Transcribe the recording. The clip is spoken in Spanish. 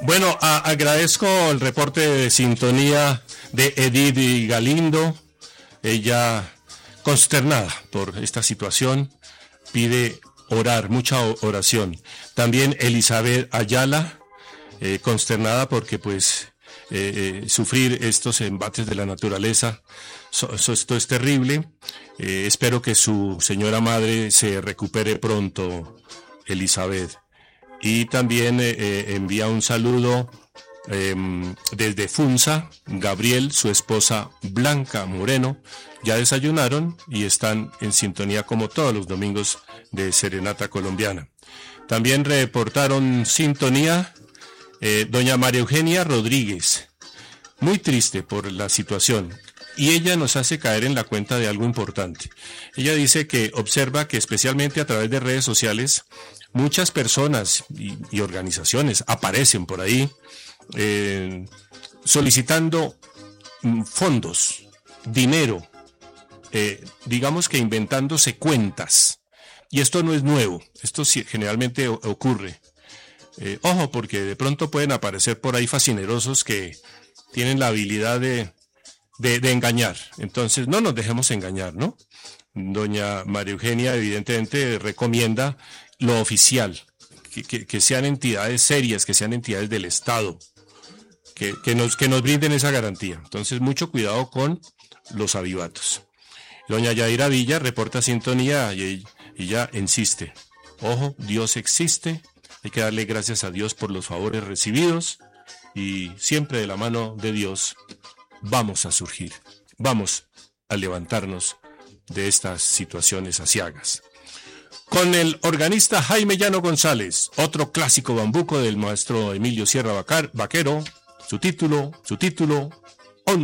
Bueno, agradezco el reporte de sintonía de Edith Galindo. Ella, consternada por esta situación, pide orar, mucha oración. También Elizabeth Ayala, consternada porque pues sufrir estos embates de la naturaleza, esto es terrible. Espero que su señora madre se recupere pronto, Elizabeth. Y también envía un saludo desde Funza, Gabriel, su esposa Blanca Moreno. Ya desayunaron y están en sintonía como todos los domingos de Serenata Colombiana. También reportaron sintonía doña María Eugenia Rodríguez, muy triste por la situación. Y ella nos hace caer en la cuenta de algo importante. Ella dice que observa que especialmente a través de redes sociales, muchas personas y organizaciones aparecen por ahí solicitando fondos, dinero, digamos que inventándose cuentas. Y esto no es nuevo, esto generalmente ocurre. Ojo, porque de pronto pueden aparecer por ahí fascinerosos que tienen la habilidad de engañar. Entonces no nos dejemos engañar, ¿no? Doña María Eugenia evidentemente recomienda lo oficial, que sean entidades serias, que sean entidades del Estado, que nos brinden esa garantía. Entonces mucho cuidado con los avivatos. Doña Yadira Villa reporta sintonía y ella insiste. Ojo, Dios existe, hay que darle gracias a Dios por los favores recibidos y siempre de la mano de Dios vamos a surgir, vamos a levantarnos de estas situaciones aciagas. Con el organista Jaime Llano González, otro clásico bambuco del maestro Emilio Sierra Vaquero, su título,